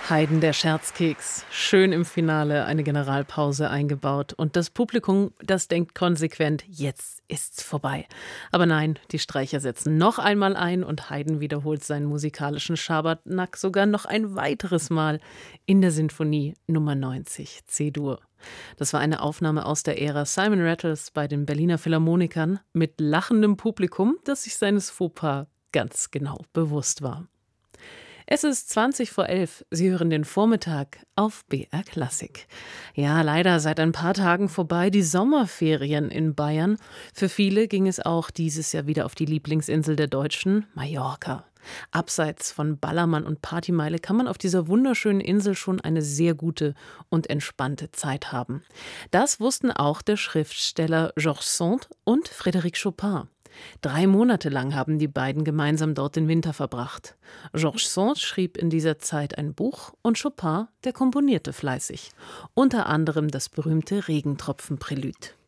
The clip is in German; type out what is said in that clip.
Haydn, der Scherzkeks. Schön im Finale eine Generalpause eingebaut. Und das Publikum, das denkt konsequent, jetzt ist's vorbei. Aber nein, die Streicher setzen noch einmal ein und Haydn wiederholt seinen musikalischen Schabernack sogar noch ein weiteres Mal in der Sinfonie Nummer 90, C-Dur. Das war eine Aufnahme aus der Ära Simon Rattles bei den Berliner Philharmonikern mit lachendem Publikum, das sich seines Fauxpas ganz genau bewusst war. Es ist 20 vor 11. Sie hören den Vormittag auf BR Klassik. Ja, leider seit ein paar Tagen vorbei die Sommerferien in Bayern. Für viele ging es auch dieses Jahr wieder auf die Lieblingsinsel der Deutschen, Mallorca. Abseits von Ballermann und Partymeile kann man auf dieser wunderschönen Insel schon eine sehr gute und entspannte Zeit haben. Das wussten auch der Schriftsteller Georges Sand und Frédéric Chopin. 3 Monate lang haben die beiden gemeinsam dort den Winter verbracht. Georges Sand schrieb in dieser Zeit ein Buch und Chopin, der komponierte fleißig. Unter anderem das berühmte Regentropfen-Prälud.